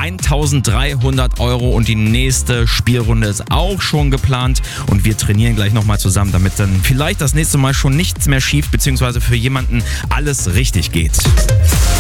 1.300 € und die nächste Spielrunde ist auch schon geplant und wir trainieren gleich nochmal zusammen, damit dann vielleicht das nächste Mal schon nichts mehr schief, beziehungsweise für jemanden alles richtig geht.